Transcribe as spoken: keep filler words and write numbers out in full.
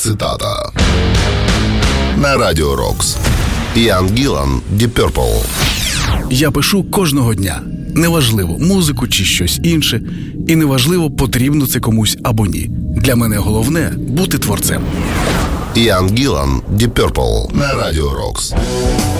цитата. На Радіо Рокс. Ян Гілан, Deep Purple. Я пишу кожного дня. Неважливо, музику чи щось інше. І неважливо, потрібно це комусь або ні. Для мене головне – бути творцем. Ян Гілан, Deep Purple. На Радіо Рокс.